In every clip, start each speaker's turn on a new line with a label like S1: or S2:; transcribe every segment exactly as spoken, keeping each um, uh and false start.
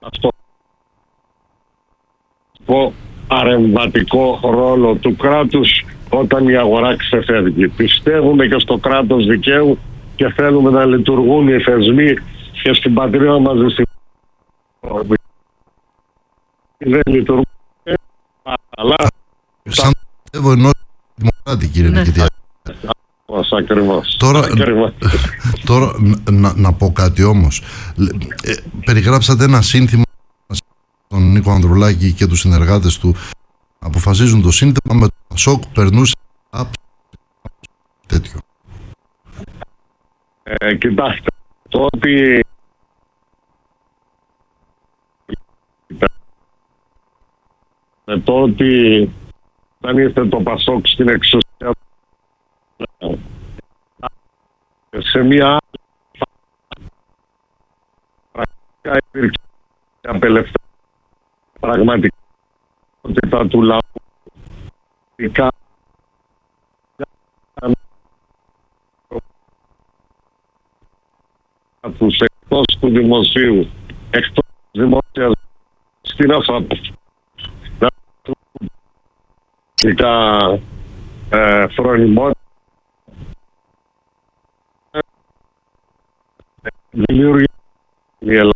S1: αυτό το παρεμβατικό ρόλο του κράτους όταν η αγορά ξεφεύγει. Πιστεύουμε και στο κράτος δικαίου και θέλουμε να λειτουργούν οι θεσμοί και στην πατρίδα μας δεν λειτουργούν. Αλλά
S2: σαν πιστεύω ενός δημοκράτη, κύριε Νικητιά.
S1: Ακριβώς.
S2: Τώρα,
S1: Ακριβώς.
S2: τώρα να, να πω κάτι όμως. Ε, περιγράψατε ένα σύνθημα τον Νίκο Ανδρουλάκη και τους συνεργάτες του. Αποφασίζουν το σύνθημα με το Πασόκ περνούσε τέτοιο.
S1: Ε, κοιτάξτε, το ότι με το ότι όταν ήρθε το Πασόκ στην εξουσία σε μια άλλη πραγματικά υπήρξε απελευθέρωση πραγματικότητα του λαού τους εκτός του δημοσίου, εκτός της δημόσιας στην αφρικά ε, φρονιμότητα δημιουργεί η Ελλάδα.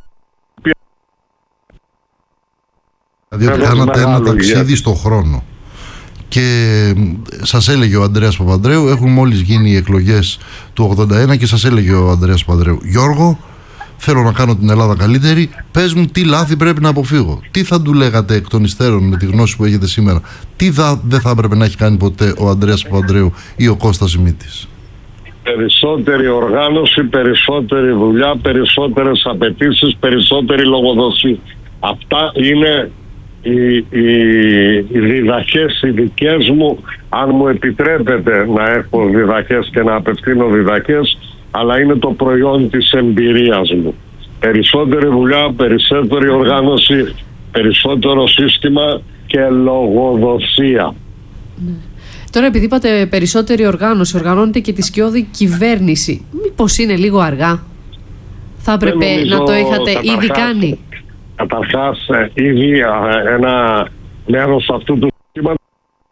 S2: Δηλαδή κάνατε ένα ταξίδι στον χρόνο. Και σας έλεγε ο Ανδρέας Παπανδρέου, έχουν μόλις γίνει οι εκλογές του ογδόντα ένα και σας έλεγε ο Ανδρέας Παπανδρέου, Γιώργο, θέλω να κάνω την Ελλάδα καλύτερη, πες μου τι λάθη πρέπει να αποφύγω. Τι θα του λέγατε εκ των υστέρων με τη γνώση που έχετε σήμερα? Τι θα, δεν θα έπρεπε να έχει κάνει ποτέ ο Ανδρέας Παπανδρέου ή ο Κώστας Σιμίτης?
S1: Περισσότερη οργάνωση, περισσότερη δουλειά, περισσότερες απαιτήσεις, περισσότερη λογοδοσία. Αυτά είναι οι, οι, οι διδαχές οι δικές μου, αν μου επιτρέπετε να έχω διδαχές και να απευθύνω διδαχές, αλλά είναι το προϊόν της εμπειρίας μου. Περισσότερη δουλειά, περισσότερη οργάνωση, περισσότερο σύστημα και λογοδοσία.
S3: Ναι. Τώρα, επειδή είπατε περισσότερη οργάνωση, οργανώνεται και τη σκιώδη κυβέρνηση. Μήπως είναι λίγο αργά? Θα έπρεπε νομίζω, να το είχατε ήδη κάνει.
S1: Καταρχάς, ήδη ένα μέρος αυτού του σύστηματος,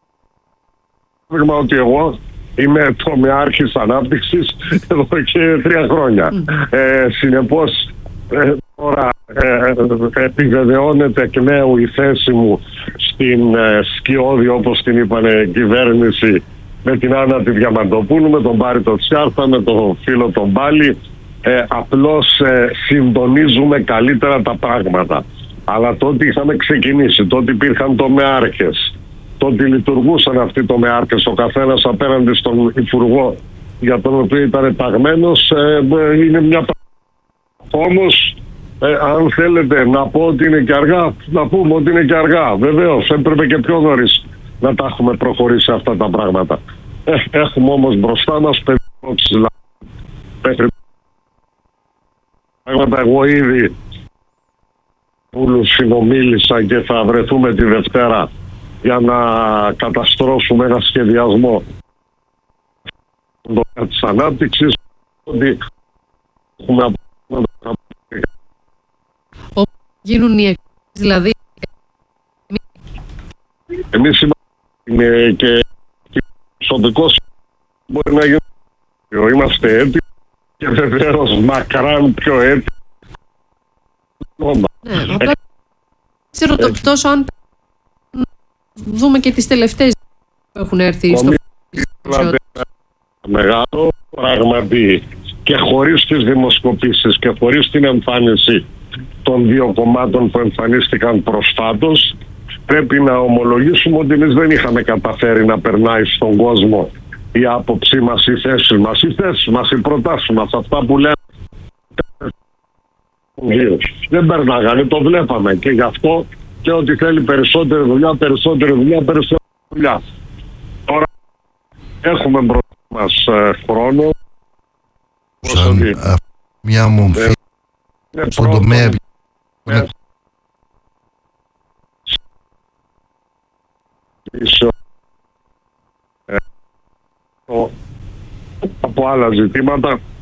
S1: ότι εγώ είμαι τομεάρχης ανάπτυξης εδώ και τρία χρόνια. Mm. Ε, συνεπώς, ε, τώρα ε, επιβεβαιώνεται εκ νέου η θέση μου στην ε, σκιώδη, όπως την είπανε, κυβέρνηση με την Άννα τη Διαμαντοπούλου, με τον Πάρη τον Τσιάρθα, με τον φίλο τον Πάλι. Ε, απλώς ε, συντονίζουμε καλύτερα τα πράγματα. Αλλά το ότι είχαμε ξεκινήσει, το ότι υπήρχαν τομεάρχες, το ότι λειτουργούσαν αυτοί οι τομεάρχες, ο καθένας απέναντι στον υπουργό για τον οποίο ήταν ταγμένος, ε, είναι μια πράγματα. Όμως, ε, αν θέλετε να πω ότι είναι και αργά, να πούμε ότι είναι και αργά. Βεβαίως, έπρεπε και πιο νωρίς να τα έχουμε προχωρήσει αυτά τα πράγματα. Ε, έχουμε όμως μπροστά μας περιπτώσεις. Μέχρι πράγματα εγώ ήδη πούλους συνομίλησα και θα βρεθούμε τη Δευτέρα για να καταστρώσουμε ένα σχεδιασμό της ανάπτυξης, ότι έχουμε
S3: Όπου γίνουν οι εκλογές, δηλαδή.
S1: Εμείς είμαστε και προσωπικός, μπορεί να γίνει. Είμαστε έτοιμοι και βεβαίως μακράν πιο έτοιμοι.
S3: Ναι, απλά ξέρω το τόσο αν δούμε και τις τελευταίες που έχουν έρθει στο
S1: μεγάλο πράγματι και χωρίς τις δημοσκοπήσεις και χωρίς την εμφάνιση των δύο κομμάτων που εμφανίστηκαν προσφάτως, πρέπει να ομολογήσουμε ότι εμείς δεν είχαμε καταφέρει να περνάει στον κόσμο η άποψή μας, η θέση μας, οι θέσεις μας, οι προτάσεις μας, αυτά που λέμε. Δεν περνάγανε, το βλέπαμε και γι' αυτό και ότι θέλει περισσότερη δουλειά, περισσότερη δουλειά, περισσότερη δουλειά. Τώρα έχουμε μπροστά μας ε, χρόνο.
S2: Σαν ε, μια μομφή ε, στον τομέα ε,
S1: ε, από άλλα ζητήματα